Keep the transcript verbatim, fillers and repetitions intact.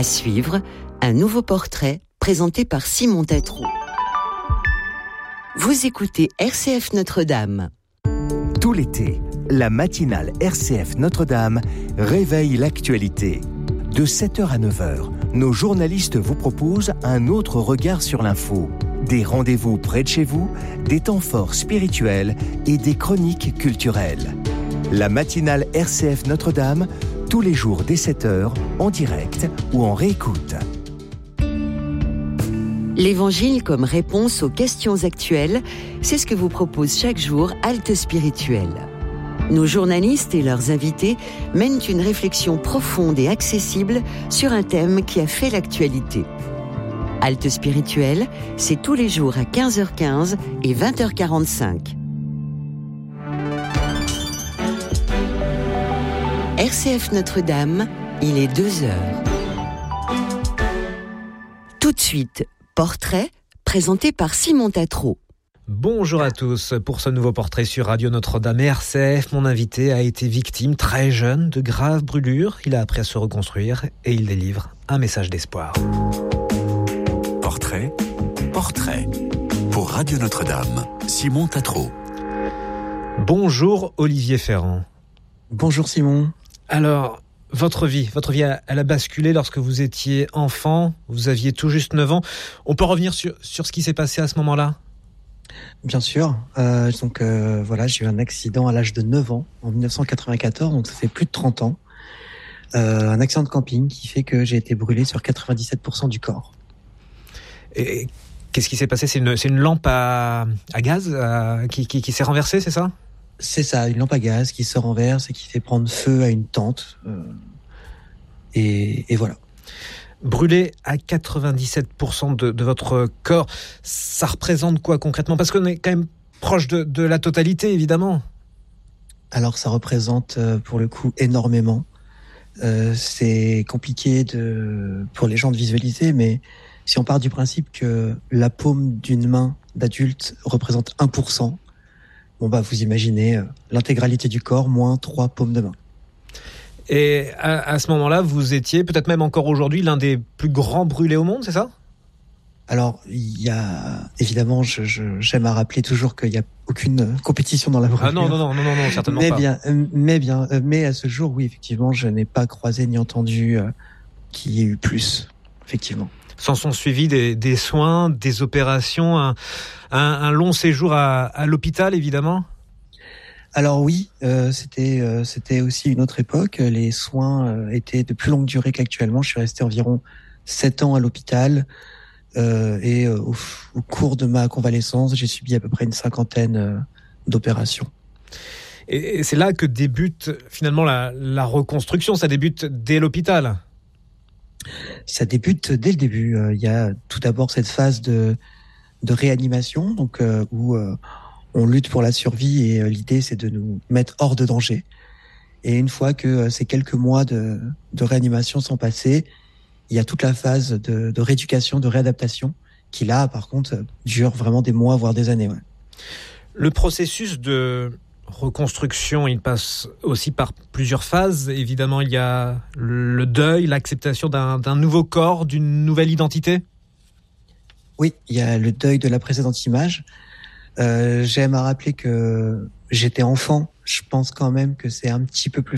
À suivre, un nouveau portrait présenté par Simon Tatro. Vous écoutez R C F Notre-Dame. Tout l'été, la matinale R C F Notre-Dame réveille l'actualité. De sept heures à neuf heures, nos journalistes vous proposent un autre regard sur l'info. Des rendez-vous près de chez vous, des temps forts spirituels et des chroniques culturelles. La matinale R C F Notre-Dame, tous les jours dès sept heures, en direct ou en réécoute. L'Évangile comme réponse aux questions actuelles, c'est ce que vous propose chaque jour Halte Spirituelle. Nos journalistes et leurs invités mènent une réflexion profonde et accessible sur un thème qui a fait l'actualité. Halte Spirituelle, c'est tous les jours à quinze heures quinze et vingt heures quarante-cinq. R C F Notre-Dame, il est deux heures. Tout de suite, portrait présenté par Simon Tatro. Bonjour à tous. Pour ce nouveau portrait sur Radio Notre-Dame et R C F, mon invité a été victime très jeune de graves brûlures. Il a appris à se reconstruire et il délivre un message d'espoir. Portrait, portrait. Pour Radio Notre-Dame, Simon Tatro. Bonjour Olivier Ferrand. Bonjour Simon. Alors, votre vie, votre vie, elle a basculé lorsque vous étiez enfant. Vous aviez tout juste neuf ans. On peut revenir sur, sur ce qui s'est passé à ce moment-là ? Bien sûr. Euh, donc euh, voilà, j'ai eu un accident à l'âge de neuf ans, en dix-neuf cent quatre-vingt-quatorze, donc ça fait plus de trente ans. Euh, un accident de camping qui fait que j'ai été brûlé sur quatre-vingt-dix-sept pour cent du corps. Et qu'est-ce qui s'est passé ? C'est une, c'est une lampe à, à gaz à, qui, qui, qui s'est renversée, c'est ça ? C'est ça, une lampe à gaz qui se renverse et qui fait prendre feu à une tente. Euh, et, et voilà. Brûlé à quatre-vingt-dix-sept pour cent de, de votre corps, ça représente quoi concrètement ? Parce qu'on est quand même proche de, de la totalité, évidemment. Alors ça représente euh, pour le coup énormément. Euh, c'est compliqué de, pour les gens de visualiser, mais si on part du principe que la paume d'une main d'adulte représente un pour cent, bon bah vous imaginez euh, l'intégralité du corps moins trois paumes de main. Et à, à ce moment-là, vous étiez, peut-être même encore aujourd'hui, l'un des plus grands brûlés au monde, c'est ça ? Alors, il y a évidemment, je, je, j'aime à rappeler toujours qu'il n'y a aucune compétition dans la brûlure. Ah non, non, non, non, non, non certainement mais pas. Bien, mais bien, mais à ce jour, oui, effectivement, je n'ai pas croisé ni entendu euh, qu'il y ait eu plus, effectivement. S'en sont suivis des, des soins, des opérations, un, un, un long séjour à, à l'hôpital, évidemment ? Alors oui, euh, c'était euh, c'était aussi une autre époque. Les soins euh, étaient de plus longue durée qu'actuellement. Je suis resté environ sept ans à l'hôpital euh, et euh, au, au cours de ma convalescence, j'ai subi à peu près une cinquantaine euh, d'opérations. Et, et c'est là que débute finalement la, la reconstruction. Ça débute dès l'hôpital. Ça débute dès le début. Euh, il y a tout d'abord cette phase de de réanimation, donc euh, où euh, on lutte pour la survie et euh, l'idée c'est de nous mettre hors de danger. Et une fois que euh, ces quelques mois de, de réanimation sont passés, il y a toute la phase de, de rééducation, de réadaptation, qui là par contre dure vraiment des mois voire des années. Ouais. Le processus de reconstruction, il passe aussi par plusieurs phases. Évidemment, il y a le deuil, l'acceptation d'un, d'un nouveau corps, d'une nouvelle identité. Oui, il y a le deuil de la précédente image. Euh, j'aime à rappeler que j'étais enfant. Je pense quand même que c'est un petit peu plus